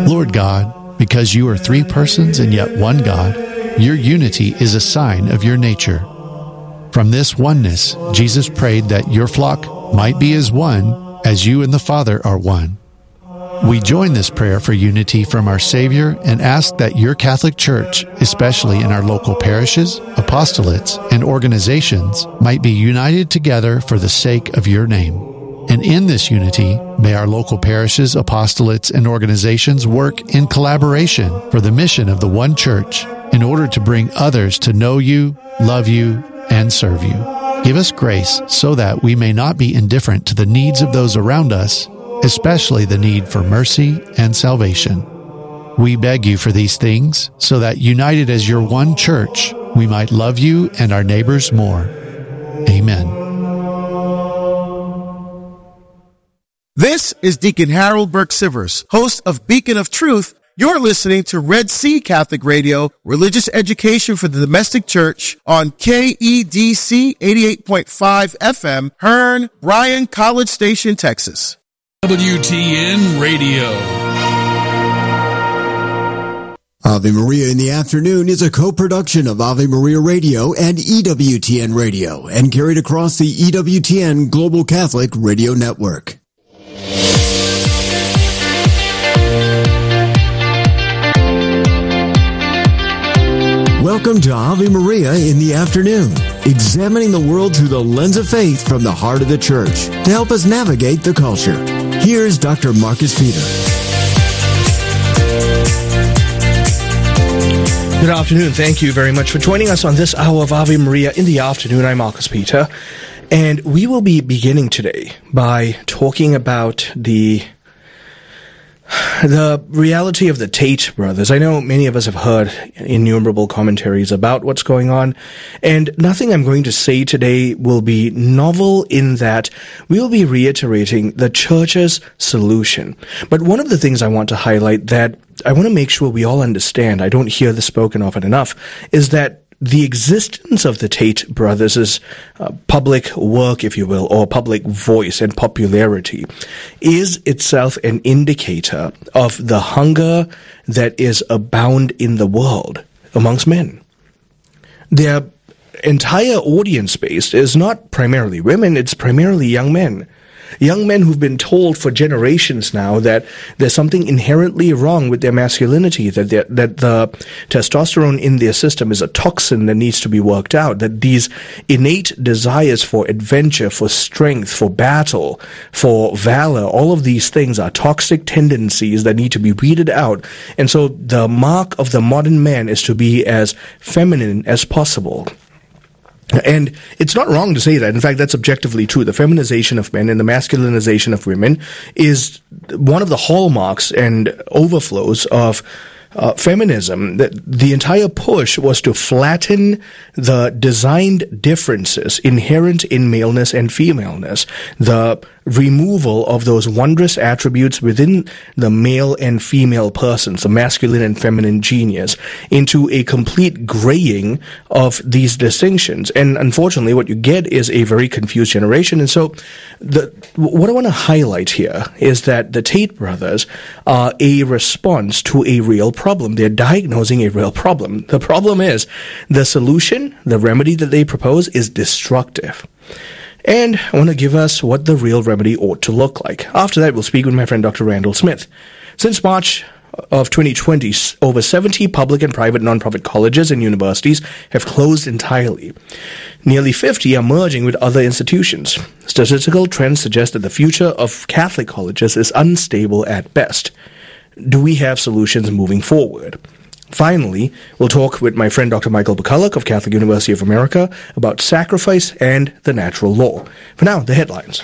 Lord God, because you are three persons and yet one God, your unity is a sign of your nature. From this oneness, Jesus prayed that your flock might be as one, as you and the Father are one. We join this prayer for unity from our Savior and ask that your Catholic Church, especially in our local parishes, apostolates, and organizations, might be united together for the sake of your name. And in this unity, may our local parishes, apostolates, and organizations work in collaboration for the mission of the one Church in order to bring others to know you, love you, and serve you. Give us grace so that we may not be indifferent to the needs of those around us, especially the need for mercy and salvation. We beg you for these things so that, united as your one Church, we might love you and our neighbors more. Amen. This is Deacon Harold Burke-Sivers, host of Beacon of Truth. You're listening to Red Sea Catholic Radio, religious education for the domestic church on KEDC 88.5 FM, Hearn, Bryan, College Station, Texas. WTN Radio. Ave Maria in the Afternoon is a co-production of Ave Maria Radio and EWTN Radio and carried across the EWTN Global Catholic Radio Network. Welcome to Ave Maria in the Afternoon, examining the world through the lens of faith from the heart of the Church to help us navigate the culture. Here's Dr. Marcus Peter. Good afternoon. Thank you very much for joining us on this hour of Ave Maria in the Afternoon. I'm Marcus Peter, and we will be beginning today by talking about the reality of the Tate brothers. I know many of us have heard innumerable commentaries about what's going on, and nothing I'm going to say today will be novel in that we'll be reiterating the Church's solution. But one of the things I want to highlight that I want to make sure we all understand, I don't hear this spoken of enough, is that the existence of the Tate brothers' public work, if you will, or public voice and popularity is itself an indicator of the hunger that is abound in the world amongst men. Their entire audience base is not primarily women, it's primarily young men. Young men who've been told for generations now that there's something inherently wrong with their masculinity, that the testosterone in their system is a toxin that needs to be worked out, that these innate desires for adventure, for strength, for battle, for valor, all of these things are toxic tendencies that need to be weeded out. And so the mark of the modern man is to be as feminine as possible. And it's not wrong to say that. In fact, that's objectively true. The feminization of men and the masculinization of women is one of the hallmarks and overflows of feminism. The entire push was to flatten the designed differences inherent in maleness and femaleness, the removal of those wondrous attributes within the male and female persons, the masculine and feminine genius, into a complete graying of these distinctions. And unfortunately, what you get is a very confused generation. And so what I want to highlight here is that the Tate brothers are a response to a real problem. They're diagnosing a real problem. The problem is the solution, the remedy that they propose is destructive. And I want to give us what the real remedy ought to look like. After that, we'll speak with my friend Dr. Randall Smith. Since March of 2020, over 70 public and private nonprofit colleges and universities have closed entirely. Nearly 50 are merging with other institutions. Statistical trends suggest that the future of Catholic colleges is unstable at best. Do we have solutions moving forward? Finally, we'll talk with my friend Dr. Michael McCulloch of Catholic University of America about sacrifice and the natural law. For now, the headlines.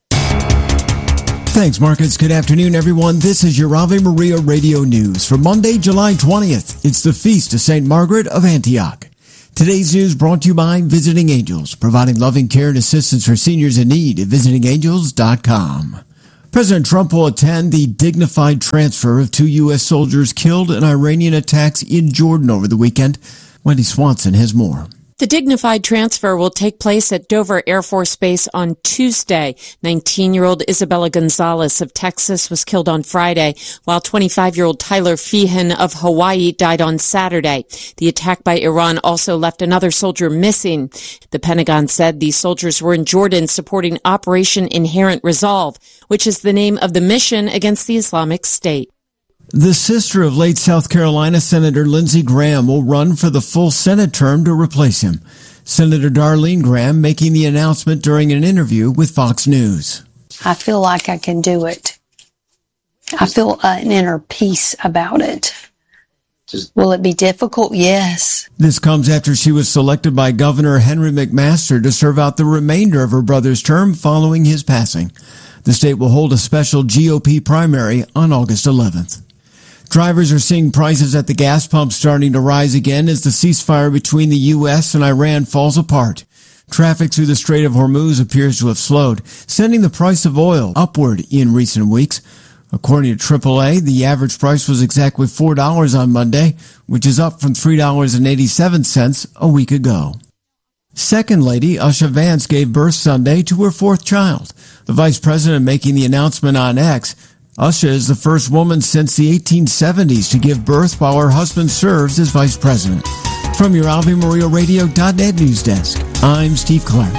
Thanks, Marcus. Good afternoon, everyone. This is your Ave Maria Radio News for Monday, July 20th. It's the Feast of St. Margaret of Antioch. Today's news brought to you by Visiting Angels, providing loving care and assistance for seniors in need at visitingangels.com. President Trump will attend the dignified transfer of 2 U.S. soldiers killed in Iranian attacks in Jordan over the weekend. Wendy Swanson has more. The dignified transfer will take place at Dover Air Force Base on Tuesday. 19-year-old Isabella Gonzalez of Texas was killed on Friday, while 25-year-old Tyler Feehan of Hawaii died on Saturday. The attack by Iran also left another soldier missing. The Pentagon said these soldiers were in Jordan supporting Operation Inherent Resolve, which is the name of the mission against the Islamic State. The sister of late South Carolina Senator Lindsey Graham will run for the full Senate term to replace him. Senator Darlene Graham making the announcement during an interview with Fox News. I feel like I can do it. I feel an inner peace about it. Will it be difficult? Yes. This comes after she was selected by Governor Henry McMaster to serve out the remainder of her brother's term following his passing. The state will hold a special GOP primary on August 11th. Drivers are seeing prices at the gas pump starting to rise again as the ceasefire between the U.S. and Iran falls apart. Traffic through the Strait of Hormuz appears to have slowed, sending the price of oil upward in recent weeks. According to AAA, the average price was exactly $4 on Monday, which is up from $3.87 a week ago. Second Lady Usha Vance gave birth Sunday to her fourth child. The vice president making the announcement on X. Usha is the first woman since the 1870s to give birth while her husband serves as vice president. From your AveMariaRadio.net news desk, I'm Steve Clark.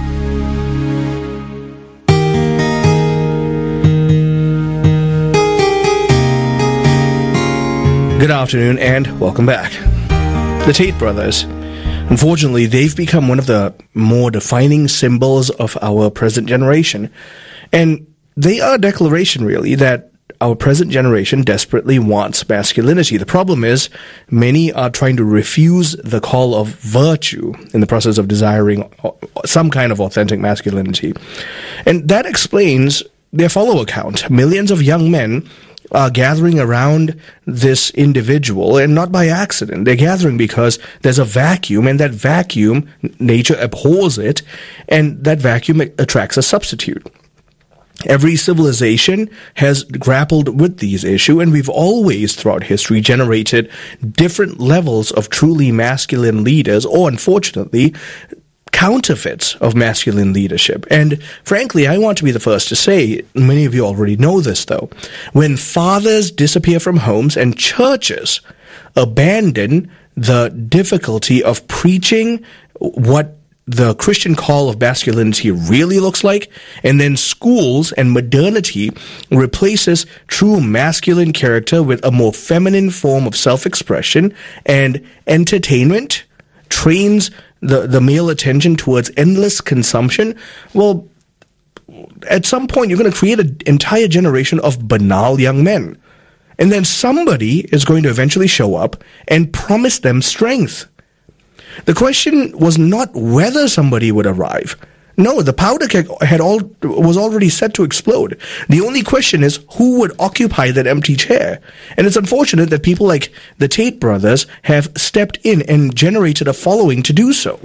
Good afternoon and welcome back. The Tate brothers. Unfortunately, they've become one of the more defining symbols of our present generation. And they are a declaration, really, that our present generation desperately wants masculinity. The problem is, many are trying to refuse the call of virtue in the process of desiring some kind of authentic masculinity. And that explains their follow account. Millions of young men are gathering around this individual, and not by accident. They're gathering because there's a vacuum, and that vacuum, nature abhors it, and that vacuum attracts a substitute. Every civilization has grappled with these issues, and we've always, throughout history, generated different levels of truly masculine leaders, or unfortunately, counterfeits of masculine leadership. And frankly, I want to be the first to say, many of you already know this though, when fathers disappear from homes and churches abandon the difficulty of preaching what the Christian call of masculinity really looks like, and then schools and modernity replaces true masculine character with a more feminine form of self-expression, and entertainment trains the male attention towards endless consumption, well, at some point you're going to create an entire generation of banal young men. And then somebody is going to eventually show up and promise them strength. The question was not whether somebody would arrive. No, the powder keg was already set to explode. The only question is who would occupy that empty chair. And it's unfortunate that people like the Tate brothers have stepped in and generated a following to do so.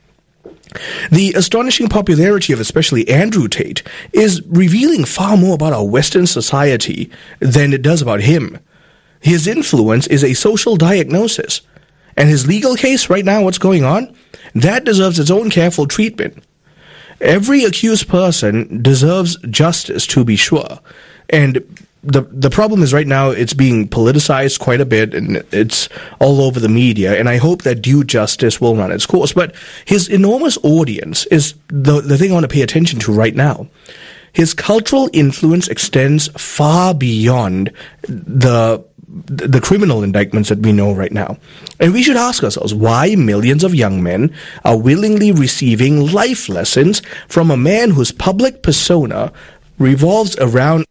The astonishing popularity of especially Andrew Tate is revealing far more about our Western society than it does about him. His influence is a social diagnosis. And his legal case right now, what's going on, that deserves its own careful treatment. Every accused person deserves justice, to be sure. And the problem is right now it's being politicized quite a bit, and it's all over the media, and I hope that due justice will run its course. But his enormous audience is the thing I want to pay attention to right now. His cultural influence extends far beyond the criminal indictments that we know right now. And we should ask ourselves why millions of young men are willingly receiving life lessons from a man whose public persona revolves around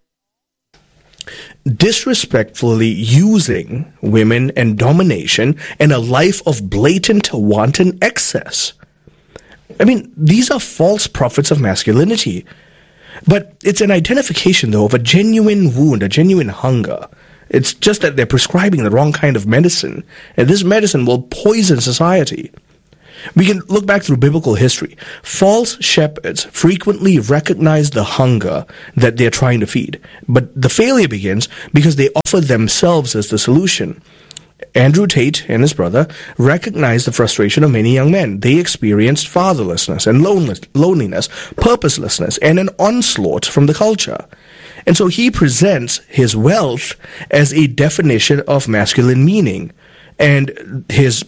disrespectfully using women and domination and a life of blatant wanton excess. I mean, these are false prophets of masculinity. But it's an identification, though, of a genuine wound, a genuine hunger. It's just that they're prescribing the wrong kind of medicine, and this medicine will poison society. We can look back through biblical history. False shepherds frequently recognize the hunger that they're trying to feed, but the failure begins because they offer themselves as the solution. Andrew Tate and his brother recognized the frustration of many young men. They experienced fatherlessness and loneliness, purposelessness, and an onslaught from the culture. And so he presents his wealth as a definition of masculine meaning, and his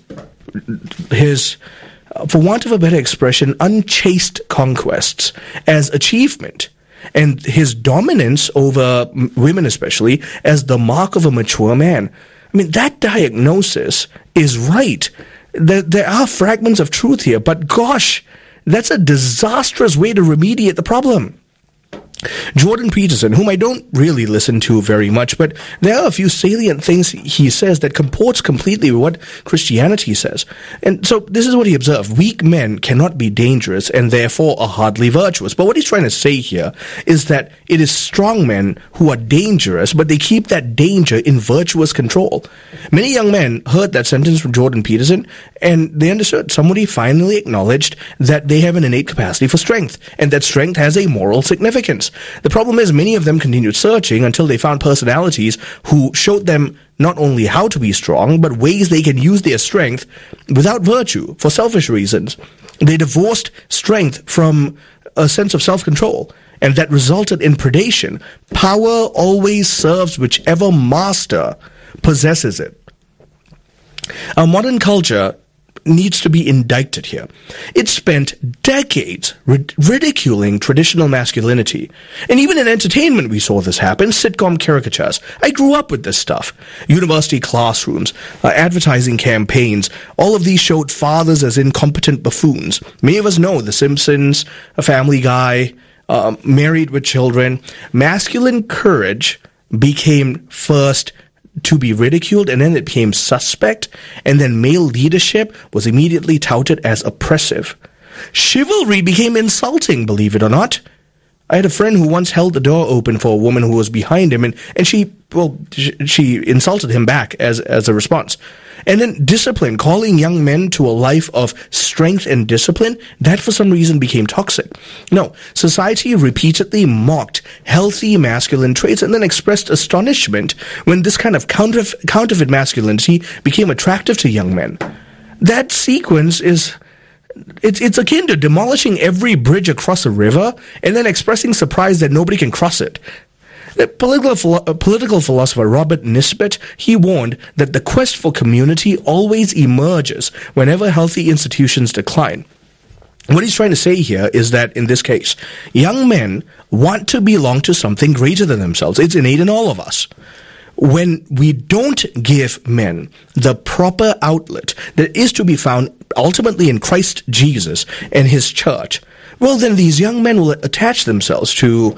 for want of a better expression, unchaste conquests as achievement, and his dominance over women especially as the mark of a mature man. I mean, that diagnosis is right. There are fragments of truth here, but gosh, that's a disastrous way to remediate the problem. Jordan Peterson, whom I don't really listen to very much, but there are a few salient things he says that comports completely with what Christianity says. And so this is what he observed. Weak men cannot be dangerous and therefore are hardly virtuous. But what he's trying to say here is that it is strong men who are dangerous, but they keep that danger in virtuous control. Many young men heard that sentence from Jordan Peterson, and they understood. Somebody finally acknowledged that they have an innate capacity for strength, and that strength has a moral significance. The problem is many of them continued searching until they found personalities who showed them not only how to be strong, but ways they can use their strength without virtue for selfish reasons. They divorced strength from a sense of self-control, and that resulted in predation. Power always serves whichever master possesses it. Our modern culture needs to be indicted here. It spent decades ridiculing traditional masculinity. And even in entertainment we saw this happen, sitcom caricatures. I grew up with this stuff. University classrooms, advertising campaigns, all of these showed fathers as incompetent buffoons. Many of us know The Simpsons, A Family Guy, Married with Children. Masculine courage became first to be ridiculed, and then it became suspect, and then male leadership was immediately touted as oppressive. Chivalry became insulting, believe it or not. I had a friend who once held the door open for a woman who was behind him, and she insulted him back as a response. And then discipline, calling young men to a life of strength and discipline, that for some reason became toxic. No, society repeatedly mocked healthy masculine traits and then expressed astonishment when this kind of counterfeit masculinity became attractive to young men. That sequence it's akin to demolishing every bridge across a river and then expressing surprise that nobody can cross it. The political philosopher Robert Nisbet, he warned that the quest for community always emerges whenever healthy institutions decline. What he's trying to say here is that, in this case, young men want to belong to something greater than themselves. It's innate in all of us. When we don't give men the proper outlet that is to be found ultimately in Christ Jesus and his church, well, then these young men will attach themselves to,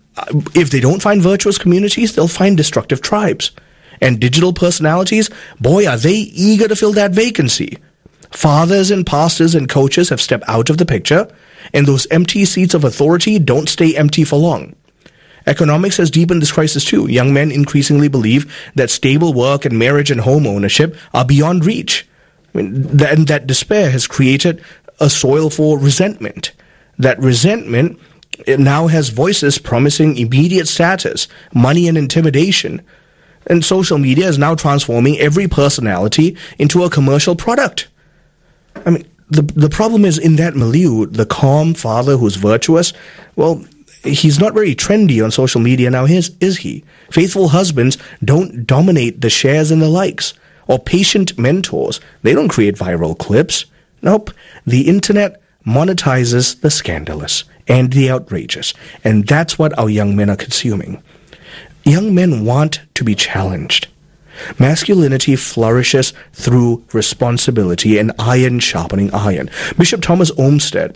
if they don't find virtuous communities, they'll find destructive tribes. And digital personalities, boy, are they eager to fill that vacancy. Fathers and pastors and coaches have stepped out of the picture, and those empty seats of authority don't stay empty for long. Economics has deepened this crisis too. Young men increasingly believe that stable work and marriage and home ownership are beyond reach. And that despair has created a soil for resentment. That resentment, it now has voices promising immediate status, money and intimidation. And social media is now transforming every personality into a commercial product. I mean, the problem is, in that milieu, the calm father who's virtuous, well, he's not very trendy on social media now, is he? Faithful husbands don't dominate the shares and the likes. Or patient mentors, they don't create viral clips. Nope. The internet monetizes the scandalous and the outrageous. And that's what our young men are consuming. Young men want to be challenged. Masculinity flourishes through responsibility and iron sharpening iron. Bishop Thomas Olmsted,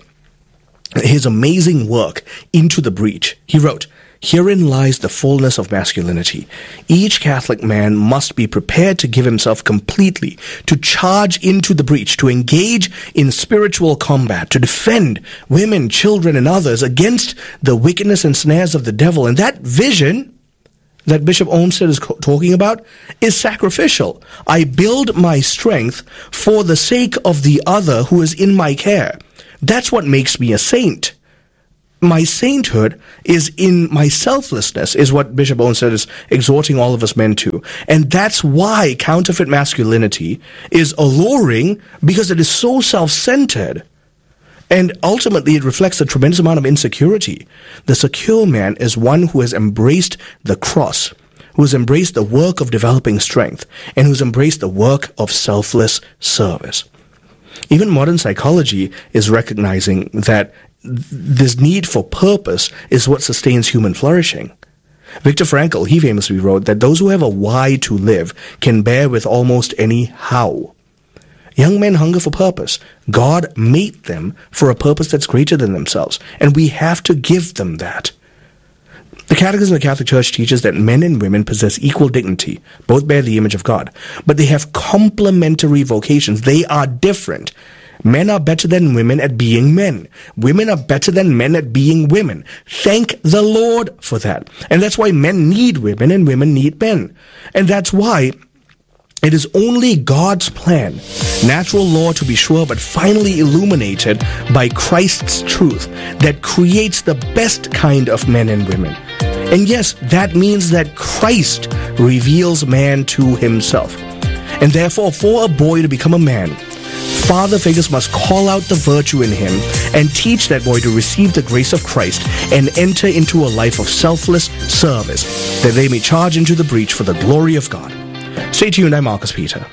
his amazing work, Into the Breach, he wrote, "Herein lies the fullness of masculinity. Each Catholic man must be prepared to give himself completely, to charge into the breach, to engage in spiritual combat, to defend women, children, and others against the wickedness and snares of the devil." And that vision that Bishop Olmsted is talking about is sacrificial. I build my strength for the sake of the other who is in my care. That's what makes me a saint. my sainthood is in my selflessness, is what Bishop Olmsted is exhorting all of us men to. And that's why counterfeit masculinity is alluring, because it is so self-centered. And ultimately, it reflects a tremendous amount of insecurity. The secure man is one who has embraced the cross, who has embraced the work of developing strength, and who's embraced the work of selfless service. Even modern psychology is recognizing that this need for purpose is what sustains human flourishing. Viktor Frankl, he famously wrote that those who have a why to live can bear with almost any how. Young men hunger for purpose. God made them for a purpose that's greater than themselves, and we have to give them that. The Catechism of the Catholic Church teaches that men and women possess equal dignity, both bear the image of God, but they have complementary vocations. They are different. Men are better than women at being men. Women are better than men at being women. Thank the Lord for that. And that's why men need women and women need men. And that's why it is only God's plan, natural law to be sure, but finally illuminated by Christ's truth, that creates the best kind of men and women. And yes, that means that Christ reveals man to himself. And therefore, for a boy to become a man, father figures must call out the virtue in him and teach that boy to receive the grace of Christ and enter into a life of selfless service, that they may charge into the breach for the glory of God. Stay tuned, I'm Marcus Peter.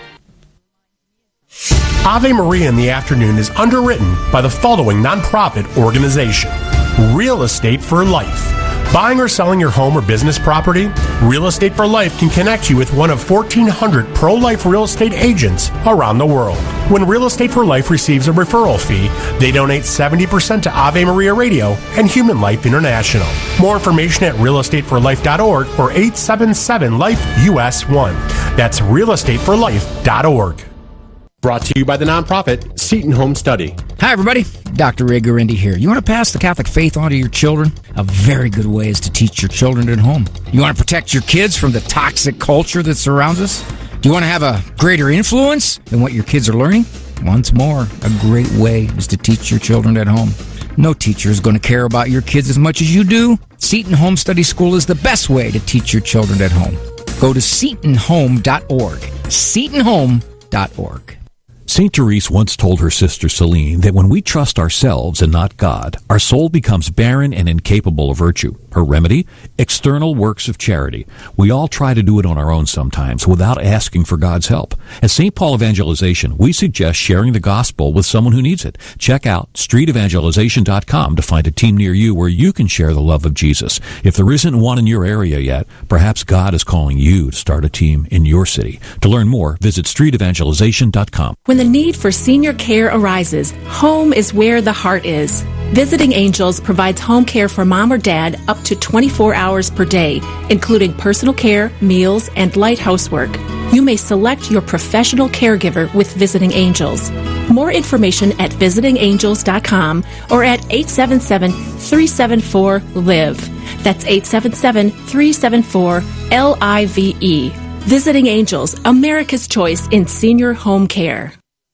Ave Maria in the Afternoon is underwritten by the following nonprofit organization: Real Estate for Life. Buying or selling your home or business property? Real Estate for Life can connect you with one of 1,400 pro-life real estate agents around the world. When Real Estate for Life receives a referral fee, they donate 70% to Ave Maria Radio and Human Life International. More information at realestateforlife.org or 877-LIFE-US1. That's realestateforlife.org. Brought to you by the nonprofit Seton Home Study. Hi, everybody. Dr. Ray Guarendi here. You want to pass the Catholic faith on to your children? A very good way is to teach your children at home. You want to protect your kids from the toxic culture that surrounds us? Do you want to have a greater influence than what your kids are learning? Once more, a great way is to teach your children at home. No teacher is going to care about your kids as much as you do. Seton Home Study School is the best way to teach your children at home. Go to setonhome.org. setonhome.org. St. Therese once told her sister Celine that when we trust ourselves and not God, our soul becomes barren and incapable of virtue. Her remedy? External works of charity. We all try to do it on our own sometimes without asking for God's help. At St. Paul Evangelization, we suggest sharing the gospel with someone who needs it. Check out streetevangelization.com to find a team near you where you can share the love of Jesus. If there isn't one in your area yet, perhaps God is calling you to start a team in your city. To learn more, visit streetevangelization.com. When the need for senior care arises, home is where the heart is. Visiting Angels provides home care for mom or dad up to 24 hours per day, including personal care, meals, and light housework. You may select your professional caregiver with Visiting Angels. More information at visitingangels.com or at 877-374-LIVE. That's 877-374-LIVE. Visiting Angels, America's choice in senior home care.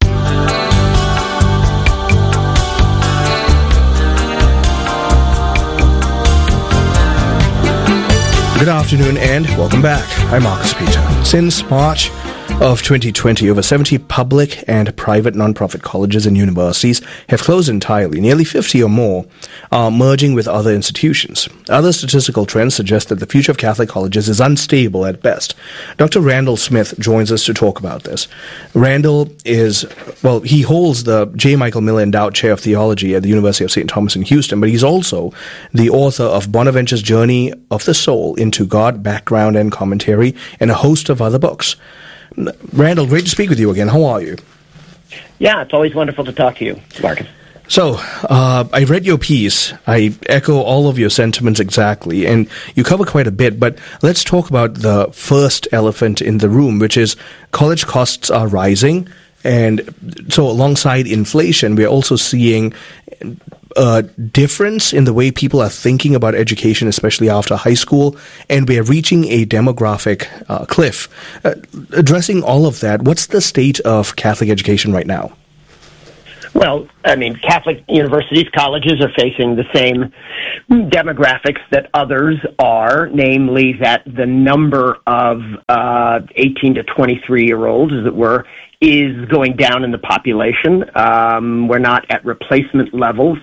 Good afternoon and welcome back. I'm Marcus Peter. Since March of 2020, over 70 public and private nonprofit colleges and universities have closed entirely. Nearly 50 or more are merging with other institutions. Other statistical trends suggest that the future of Catholic colleges is unstable at best. Dr. Randall Smith joins us to talk about this. Randall he holds the J. Michael Miller Endowed Chair of Theology at the University of St. Thomas in Houston, but he's also the author of Bonaventure's Journey of the Soul into God, Background and Commentary, and a host of other books. Randall, great to speak with you again. How are you? Yeah, it's always wonderful to talk to you, Marcus. So, I read your piece. I echo all of your sentiments exactly, and you cover quite a bit, but let's talk about the first elephant in the room, which is college costs are rising, and so alongside inflation, we're also seeing a difference in the way people are thinking about education, especially after high school, and we're reaching a demographic cliff. Addressing all of that, what's the state of Catholic education right now? Well, I mean, Catholic universities, colleges are facing the same demographics that others are, namely that the number of 18 to 23-year-olds, as it were, is going down in the population. We're not at replacement levels.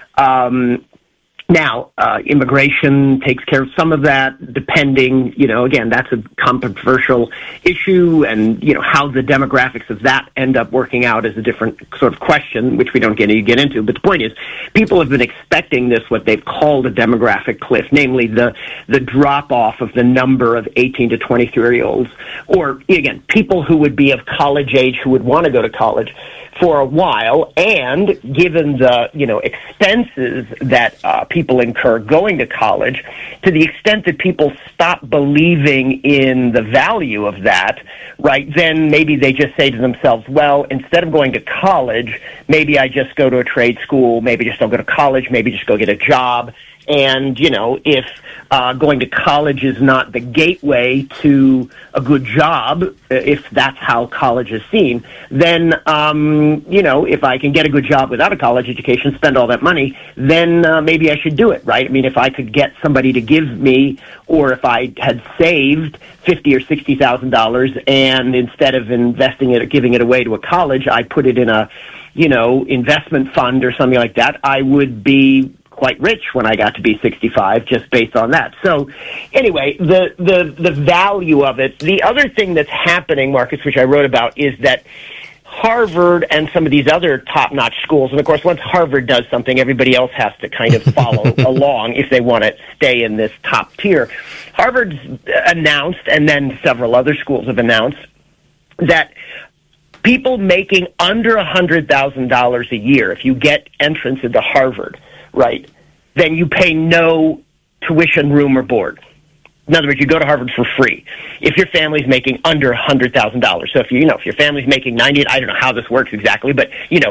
Now, immigration takes care of some of that, depending, again, that's a controversial issue, and, how the demographics of that end up working out is a different sort of question, which we don't get into. But the point is, people have been expecting this, what they've called a demographic cliff, namely the drop-off of the number of 18 to 23-year-olds, or, again, people who would be of college age who would want to go to college for a while, and given the, expenses that people incur going to college, to the extent that people stop believing in the value of that, right, then maybe they just say to themselves, well, instead of going to college, maybe I just go to a trade school, maybe just don't go to college, maybe just go get a job. And, if going to college is not the gateway to a good job, if that's how college is seen, then, if I can get a good job without a college education, spend all that money, then maybe I should do it, right? I mean, if I could get somebody to give me, or if I had saved $50,000 or $60,000, and instead of investing it or giving it away to a college, I put it in a, investment fund or something like that, I would be quite rich when I got to be 65, just based on that. So anyway, the value of it. The other thing that's happening, Marcus, which I wrote about, is that Harvard and some of these other top-notch schools, and of course once Harvard does something, everybody else has to kind of follow along if they want to stay in this top tier. Harvard's announced, and then several other schools have announced, that people making under $100,000 a year, if you get entrance into Harvard, right, then you pay no tuition, room, or board. In other words, you go to Harvard for free if your family's making under $100,000. So if if your family's making I don't know how this works exactly, but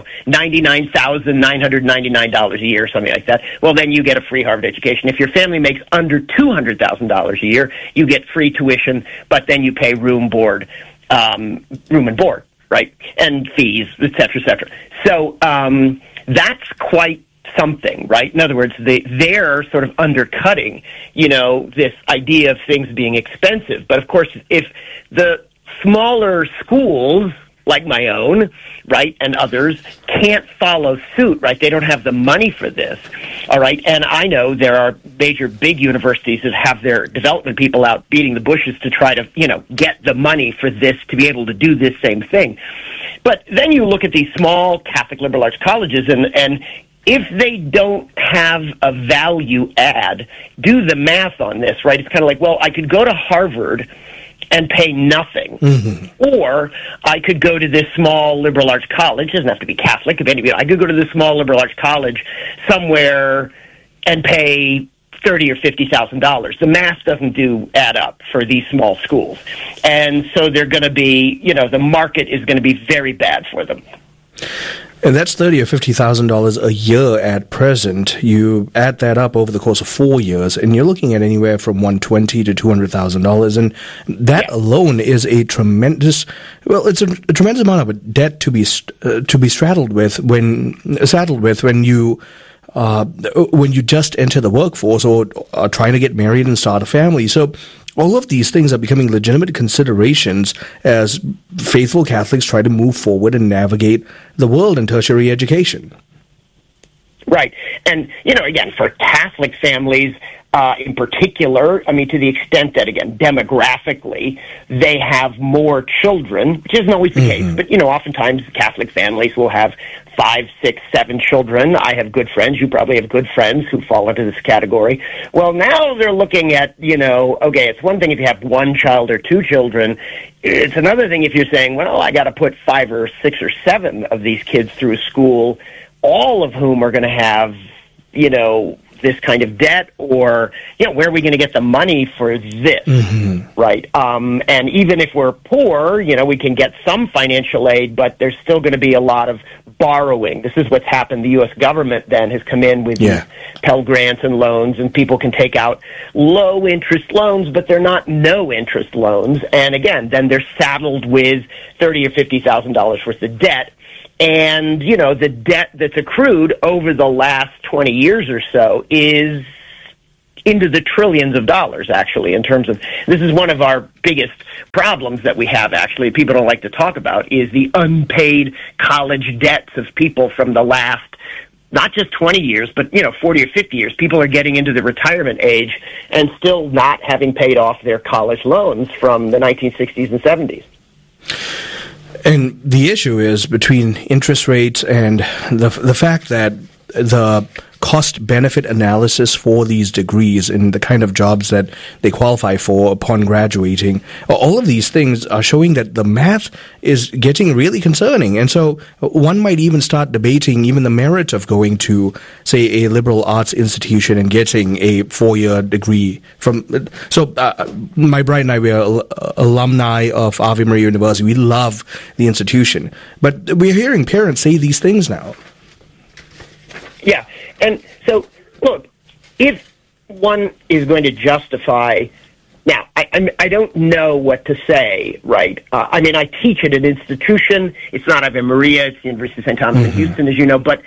$99,999 a year or something like that, well, then you get a free Harvard education. If your family makes under $200,000 a year, you get free tuition, but then you pay room and board, right, and fees, et cetera, et cetera. So that's quite something, right? In other words, they're sort of undercutting, this idea of things being expensive. But of course, if the smaller schools, like my own, right, and others, can't follow suit, right? They don't have the money for this, all right? And I know there are major big universities that have their development people out beating the bushes to try to, get the money for this to be able to do this same thing. But then you look at these small Catholic liberal arts colleges, and if they don't have a value add, do the math on this, right? It's kind of like, well, I could go to Harvard and pay nothing, or I could go to this small liberal arts college. It doesn't have to be Catholic. I could go to this small liberal arts college somewhere and pay $30,000 or $50,000. The math doesn't add up for these small schools, and so they're going to be, the market is going to be very bad for them. And that's $30,000 or $50,000 a year at present. You add that up over the course of 4 years, and you're looking at anywhere from $120,000 to $200,000, and that alone is a tremendous. Well, it's a tremendous amount of debt to be saddled with when you just enter the workforce or are trying to get married and start a family. So all of these things are becoming legitimate considerations as faithful Catholics try to move forward and navigate the world in tertiary education. Right. And, again, for Catholic families in particular, to the extent that, again, demographically, they have more children, which isn't always the case, but, oftentimes Catholic families will have 5, 6, 7 children. I have good friends. You probably have good friends who fall into this category. Well, now they're looking at, okay, it's one thing if you have 1 child or 2 children. It's another thing if you're saying, well, I got to put 5 or 6 or 7 of these kids through school, all of whom are going to have, this kind of debt, or, where are we going to get the money for this, right? And even if we're poor, we can get some financial aid, but there's still going to be a lot of borrowing. This is what's happened. The U.S. government then has come in with these Pell Grants and loans, and people can take out low-interest loans, but they're not no-interest loans. And again, then they're saddled with $30,000 or $50,000 worth of debt. And, the debt that's accrued over the last 20 years or so is into the trillions of dollars, actually, in terms of, this is one of our biggest problems that we have, actually, people don't like to talk about, is the unpaid college debts of people from the last, not just 20 years, but, 40 or 50 years. People are getting into the retirement age and still not having paid off their college loans from the 1960s and 70s. And the issue is between interest rates and the fact that the cost-benefit analysis for these degrees and the kind of jobs that they qualify for upon graduating, all of these things are showing that the math is getting really concerning. And so one might even start debating even the merit of going to, say, a liberal arts institution and getting a 4-year degree from. So my bride and I, we are alumni of Ave Maria University. We love the institution. But we're hearing parents say these things now. Yeah. And so, look, if one is going to justify, now, I don't know what to say, right? I teach at an institution. It's not Ave Maria. It's the University of St. Thomas in Houston, as you know. But,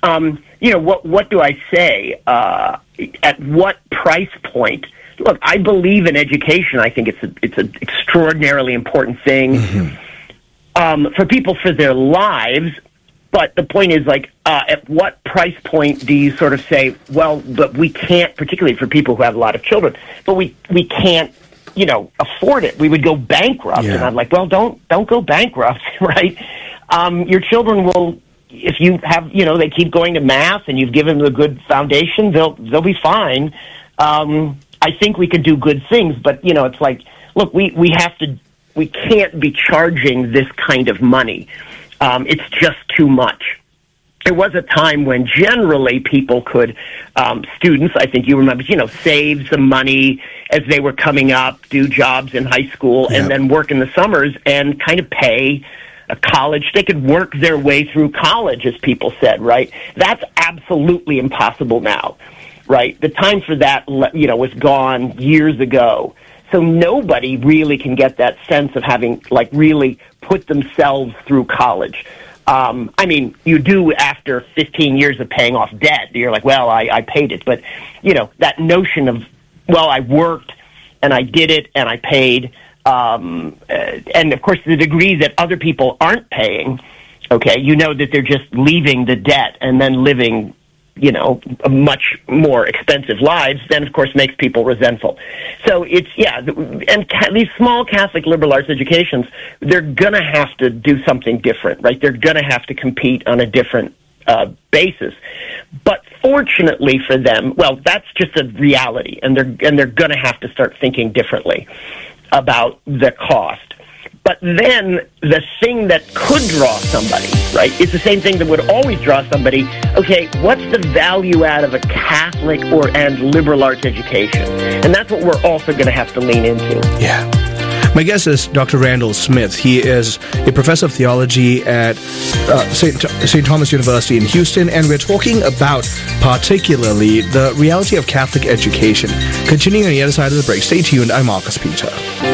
what do I say? At what price point? Look, I believe in education. I think it's an extraordinarily important thing for people for their lives. But the point is, at what price point do you sort of say, well, but we can't, particularly for people who have a lot of children, but we can't, afford it. We would go bankrupt. Yeah. And I'm like, well, don't go bankrupt, right? Your children will, if you have, they keep going to math and you've given them a good foundation, they'll be fine. I think we can do good things, but, it's like, look, we can't be charging this kind of money. It's just too much. There was a time when generally people could, students, I think you remember, save some money as they were coming up, do jobs in high school, and then work in the summers and kind of pay a college. They could work their way through college, as people said, right? That's absolutely impossible now, right? The time for that, was gone years ago. So nobody really can get that sense of having, really put themselves through college. You do after 15 years of paying off debt. You're like, well, I paid it. But, that notion of, well, I worked and I did it and I paid. And, of course, the degree that other people aren't paying, okay, that they're just leaving the debt and then living much more expensive lives, then of course makes people resentful. So it's, and these small Catholic liberal arts educations, they're going to have to do something different, right? They're going to have to compete on a different basis. But fortunately for them, well, that's just a reality, and they're going to have to start thinking differently about the cost. But then the thing that could draw somebody, right, is the same thing that would always draw somebody. Okay, what's the value add of a Catholic and liberal arts education? And that's what we're also going to have to lean into. Yeah. My guest is Dr. Randall Smith. He is a professor of theology at St. Thomas University in Houston, and we're talking about particularly the reality of Catholic education. Continuing on the other side of the break. Stay tuned. I'm Marcus Peter.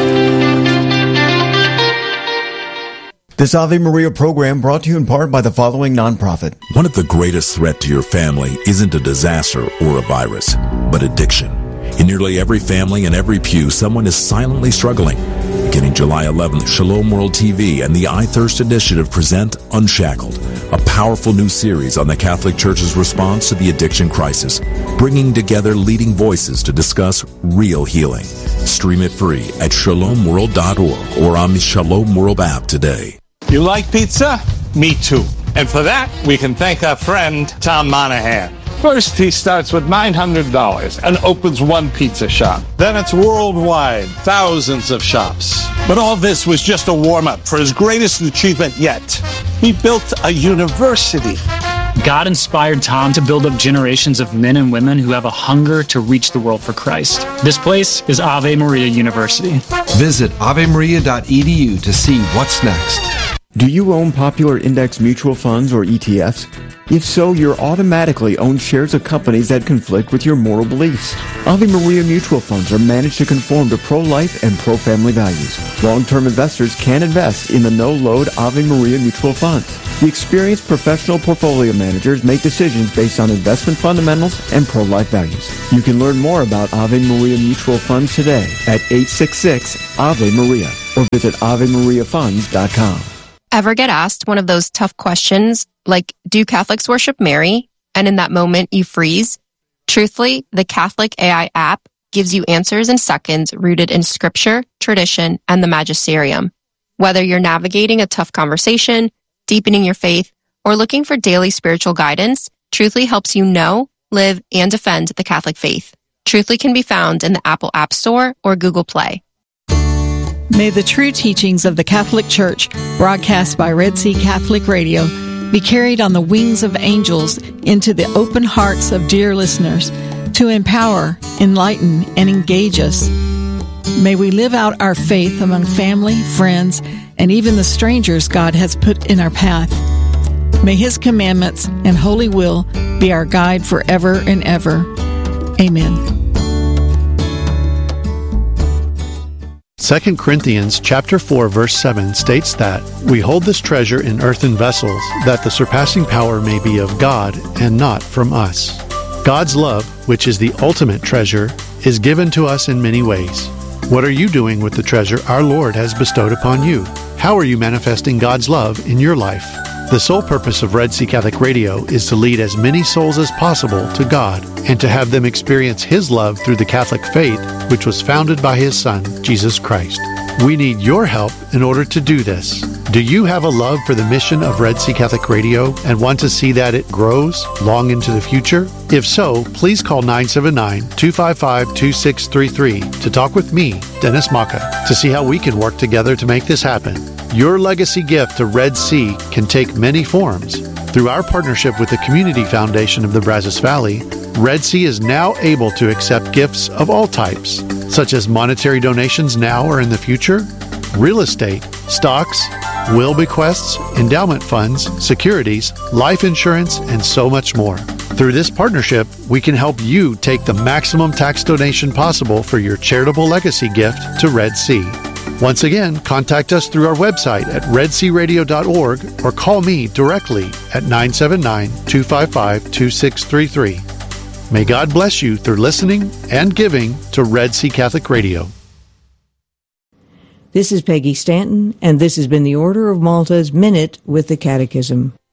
This Ave Maria program brought to you in part by the following nonprofit. One of the greatest threats to your family isn't a disaster or a virus, but addiction. In nearly every family and every pew, someone is silently struggling. Beginning July 11th, Shalom World TV and the I Thirst Initiative present Unshackled, a powerful new series on the Catholic Church's response to the addiction crisis, bringing together leading voices to discuss real healing. Stream it free at shalomworld.org or on the Shalom World app today. You like pizza? Me too. And for that, we can thank our friend, Tom Monahan. First, he starts with $900 and opens one pizza shop. Then it's worldwide, thousands of shops. But all this was just a warm-up for his greatest achievement yet. He built a university. God inspired Tom to build up generations of men and women who have a hunger to reach the world for Christ. This place is Ave Maria University. Visit avemaria.edu to see what's next. Do you own popular index mutual funds or ETFs? If so, you're automatically own shares of companies that conflict with your moral beliefs. Ave Maria mutual funds are managed to conform to pro-life and pro-family values. Long-term investors can invest in the no-load Ave Maria mutual funds. The experienced professional portfolio managers make decisions based on investment fundamentals and pro-life values. You can learn more about Ave Maria mutual funds today at 866-AVE-MARIA or visit AveMariaFunds.com. Ever get asked one of those tough questions like, do Catholics worship Mary? And in that moment you freeze? Truthfully, the Catholic AI app gives you answers in seconds rooted in scripture, tradition, and the magisterium. Whether you're navigating a tough conversation, deepening your faith, or looking for daily spiritual guidance, Truthfully helps you know, live, and defend the Catholic faith. Truthfully can be found in the Apple App Store or Google Play. May the true teachings of the Catholic Church, broadcast by Red Sea Catholic Radio, be carried on the wings of angels into the open hearts of dear listeners to empower, enlighten, and engage us. May we live out our faith among family, friends, and even the strangers God has put in our path. May His commandments and holy will be our guide forever and ever. Amen. 2 Corinthians chapter 4, verse 7 states that we hold this treasure in earthen vessels, that the surpassing power may be of God and not from us. God's love, which is the ultimate treasure, is given to us in many ways. What are you doing with the treasure our Lord has bestowed upon you? How are you manifesting God's love in your life? The sole purpose of Red Sea Catholic Radio is to lead as many souls as possible to God and to have them experience His love through the Catholic faith, which was founded by His Son, Jesus Christ. We need your help in order to do this. Do you have a love for the mission of Red Sea Catholic Radio and want to see that it grows long into the future? If so, please call 979-255-2633 to talk with me, Dennis Maka, to see how we can work together to make this happen. Your legacy gift to Red Sea can take many forms. Through our partnership with the Community Foundation of the Brazos Valley, Red Sea is now able to accept gifts of all types, such as monetary donations now or in the future, real estate, stocks, will bequests, endowment funds, securities, life insurance, and so much more. Through this partnership, we can help you take the maximum tax donation possible for your charitable legacy gift to Red Sea. Once again, contact us through our website at redsearadio.org or call me directly at 979-255-2633. May God bless you through listening and giving to Red Sea Catholic Radio. This is Peggy Stanton, and this has been the Order of Malta's Minute with the Catechism.